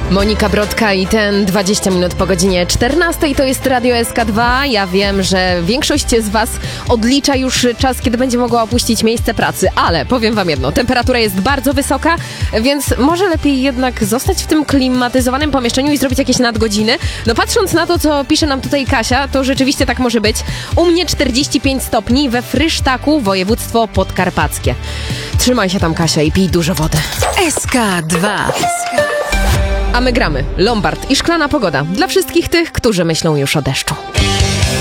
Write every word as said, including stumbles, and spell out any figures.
Monika Brodka i ten dwadzieścia minut po godzinie czternastej to jest Radio S K dwa. Ja wiem, że większość z was odlicza już czas, kiedy będzie mogła opuścić miejsce pracy, ale powiem wam jedno, temperatura jest bardzo wysoka, więc może lepiej jednak zostać w tym klimatyzowanym pomieszczeniu i zrobić jakieś nadgodziny. No patrząc na to, co pisze nam tutaj Kasia, to rzeczywiście tak może być. U mnie czterdzieści pięć stopni, we Frysztaku, województwo podkarpackie. Trzymaj się tam, Kasia, i pij dużo wody. S K dwa. A my gramy Lombard i Szklana Pogoda dla wszystkich tych, którzy myślą już o deszczu.